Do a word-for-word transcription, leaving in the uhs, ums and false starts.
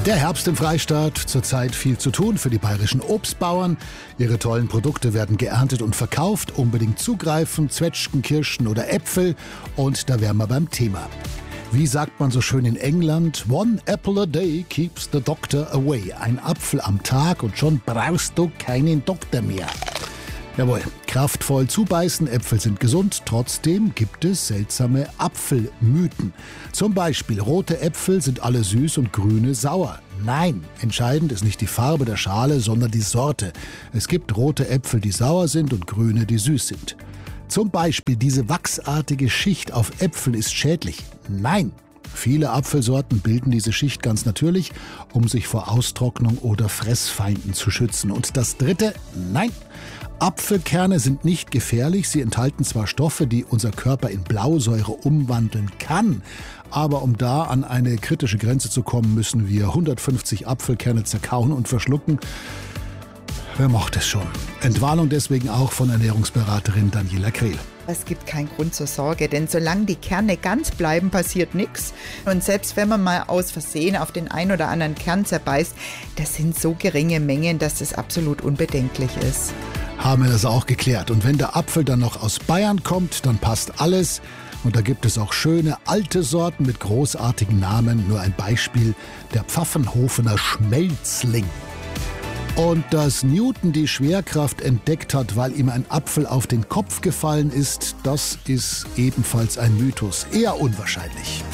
Der Herbst im Freistaat, zurzeit viel zu tun für die bayerischen Obstbauern. Ihre tollen Produkte werden geerntet und verkauft. Unbedingt zugreifen, Zwetschgen, Kirschen oder Äpfel. Und da wären wir beim Thema. Wie sagt man so schön in England? One apple a day keeps the doctor away. Ein Apfel am Tag und schon brauchst du keinen Doktor mehr. Jawohl, kraftvoll zubeißen, Äpfel sind gesund, trotzdem gibt es seltsame Apfelmythen. Zum Beispiel, rote Äpfel sind alle süß und grüne sauer. Nein, entscheidend ist nicht die Farbe der Schale, sondern die Sorte. Es gibt rote Äpfel, die sauer sind und grüne, die süß sind. Zum Beispiel, diese wachsartige Schicht auf Äpfeln ist schädlich. Nein. Viele Apfelsorten bilden diese Schicht ganz natürlich, um sich vor Austrocknung oder Fressfeinden zu schützen. Und das Dritte, nein, Apfelkerne sind nicht gefährlich. Sie enthalten zwar Stoffe, die unser Körper in Blausäure umwandeln kann, aber um da an eine kritische Grenze zu kommen, müssen wir hundertfünfzig Apfelkerne zerkauen und verschlucken. Wer macht es schon? Entwarnung deswegen auch von Ernährungsberaterin Daniela Krehl. Es gibt keinen Grund zur Sorge, denn solange die Kerne ganz bleiben, passiert nichts. Und selbst wenn man mal aus Versehen auf den ein oder anderen Kern zerbeißt, das sind so geringe Mengen, dass das absolut unbedenklich ist. Haben wir das auch geklärt. Und wenn der Apfel dann noch aus Bayern kommt, dann passt alles. Und da gibt es auch schöne alte Sorten mit großartigen Namen. Nur ein Beispiel, der Pfaffenhofener Schmelzling. Und dass Newton die Schwerkraft entdeckt hat, weil ihm ein Apfel auf den Kopf gefallen ist, das ist ebenfalls ein Mythos. Eher unwahrscheinlich.